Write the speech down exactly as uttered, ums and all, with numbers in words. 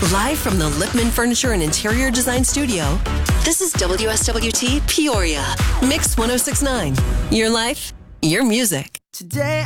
Live from the Lipman Furniture and Interior Design Studio, this is W S W T Peoria. Mix one oh six point nine. Your life, your music. Today